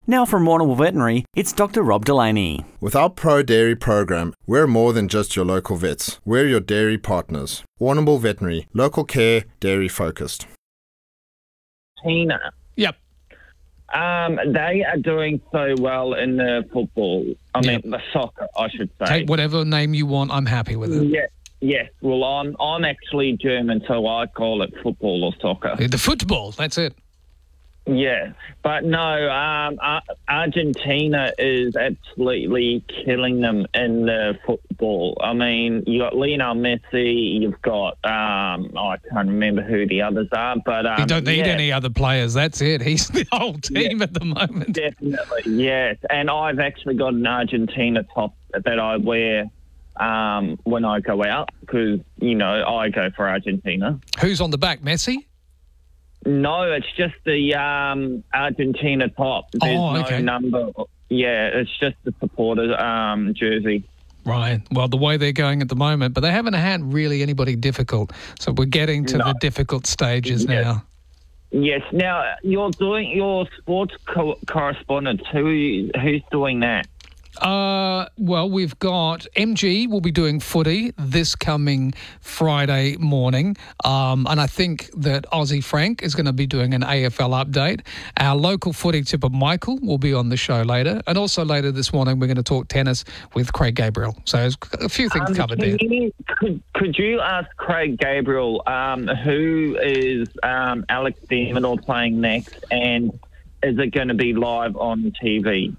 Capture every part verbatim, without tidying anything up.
Now from Warrnambool Veterinary, it's Doctor Rob Delaney. With our Pro Dairy program, we're more than just your local vets. We're your dairy partners. Warrnambool Veterinary, local care, dairy focused. Tina. Yep. Um, they are doing so well in the football. I Yep. mean, the soccer, I should say. Take whatever name you want. I'm happy with it. Yeah. Yes. Well, I'm I'm actually German, so I call it football or soccer. The football, that's it. Yeah, but no, um, Ar- Argentina is absolutely killing them in the football. I mean, you got Lionel Messi, you've got um, oh, I can't remember who the others are, but um, You don't need yeah, any other players. That's it. He's the whole team Yeah. at the moment. definitely yes. And I've actually got an Argentina top that I wear um, when I go out because you know I go for Argentina. Who's on the back? Messi? No, it's just the um, Argentina top. There's Oh, no okay. number. Yeah, it's just the supporter um, jersey. Right. Well, the way they're going at the moment, but they haven't had really anybody difficult. So we're getting to No. the difficult stages Yeah. now. Yes. Now you're doing your sports co- correspondence. Who who's doing that? Uh, well, we've got M G will be doing footy this coming Friday morning. Um, and I think that Aussie Frank is going to be doing an A F L update. Our local footy tipper, Michael, will be on the show later. And also later this morning, we're going to talk tennis with Craig Gabriel. So there's a few things Um, covered can there. you- could could you ask Craig Gabriel um, who is um, Alex de Minaur playing next, and is it going to be live on T V?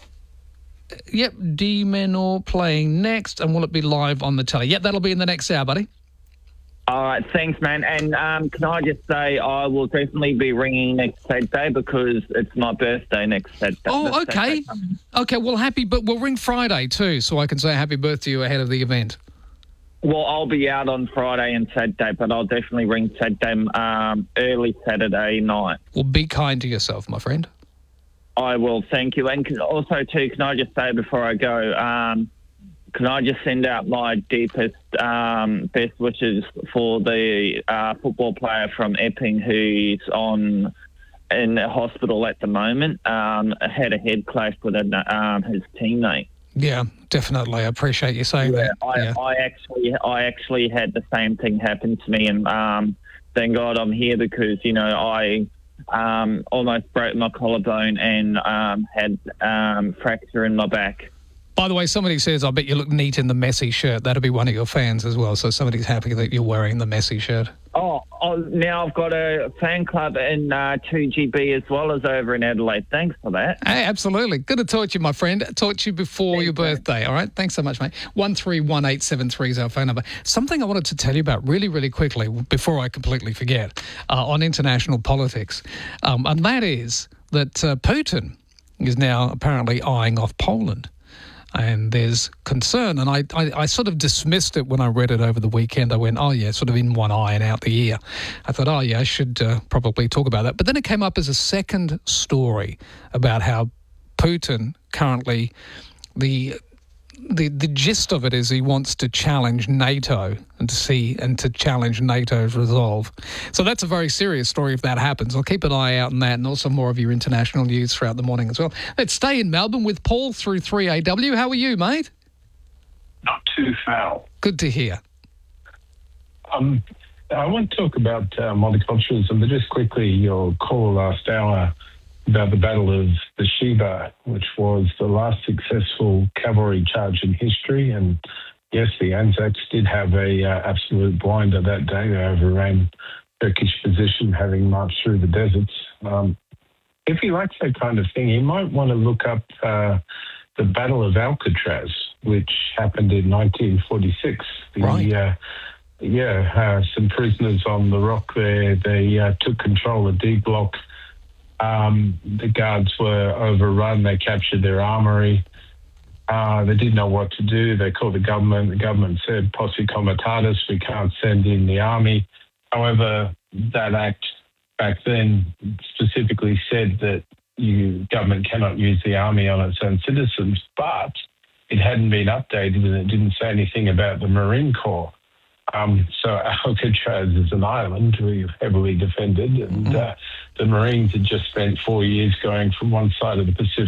Yep, D Menor playing next. And will it be live on the telly? Yep, that'll be in the next hour, buddy. All right, thanks, man. And um, can I just say I will definitely be ringing next Saturday because it's my birthday next Saturday. Oh, this okay. Saturday coming. Okay, well, happy, but we'll ring Friday too, so I can say happy birthday to you ahead of the event. Well, I'll be out on Friday and Saturday, but I'll definitely ring Saturday, um, early Saturday night. Well, be kind to yourself, my friend. I will, thank you. And can, also, too, can I just say before I go, um, can I just send out my deepest, um, best wishes for the uh, football player from Epping who's on in the hospital at the moment, um, had a head clash with a, um, his teammate. Yeah, definitely. I appreciate you saying Yeah, that. I, yeah. I actually, I actually had the same thing happen to me, and um, thank God I'm here because you know I um, almost broke my collarbone and um, had um, fracture in my back. By the way, somebody says, I bet you look neat in the Messi shirt. That'll be one of your fans as well. So somebody's happy that you're wearing the Messi shirt. Oh, oh now I've got a fan club in uh, two G B as well as over in Adelaide. Thanks for that. Hey, absolutely. Good to talk to you, my friend. Talk to you before your birthday, all right? Thanks so much, mate. one three one eight seven three is our phone number. Something I wanted to tell you about really, really quickly before I completely forget uh, on international politics, um, and that is that uh, Putin is now apparently eyeing off Poland. And there's concern, and I, I, I sort of dismissed it when I read it over the weekend. I went, oh, yeah, sort of in one eye and out the ear. I thought, oh, yeah, I should uh, probably talk about that. But then it came up as a second story about how Putin currently, the the the gist of it is he wants to challenge NATO and to see and to challenge NATO's resolve. So that's a very serious story if that happens. I'll keep an eye out on that and also more of your international news throughout the morning as well. Let's stay in Melbourne with Paul through three A W. How are you, mate? Not too foul. Good to hear. Um, I want to talk about uh, multiculturalism, but just quickly, your call last hour about the Battle of the Sheba, which was the last successful cavalry charge in history. And yes, the Anzacs did have a uh, absolute blinder that day. They overran Turkish position, having marched through the deserts. Um, if he likes that kind of thing, he might want to look up uh, the Battle of Alcatraz, which happened in nineteen forty-six. The, Right. Uh, yeah, uh, some prisoners on the rock there. They uh, took control of D Block. Um, the guards were overrun. They captured their armory. Uh, they didn't know what to do. They called the government. The government said, posse comitatus, we can't send in the army. However, that act back then specifically said that you government cannot use the army on its own citizens, but it hadn't been updated and it didn't say anything about the Marine Corps. Um, so Alcatraz is an island we've heavily defended, and uh, the Marines had just spent four years going from one side of the Pacific